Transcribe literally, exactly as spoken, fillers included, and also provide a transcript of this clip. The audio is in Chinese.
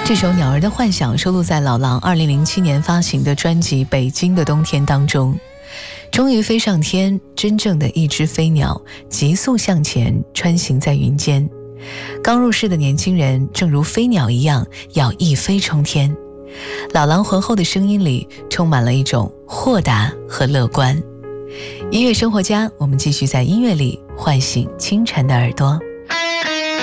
这首《鸟儿的幻想》收录在老狼二零零七年发行的专辑《北京的冬天》当中。终于飞上天，真正的一只飞鸟急速向前穿行在云间。刚入世的年轻人正如飞鸟一样要一飞冲天。老狼浑厚的声音里充满了一种豁达和乐观。音乐生活家，我们继续在音乐里唤醒清晨的耳朵。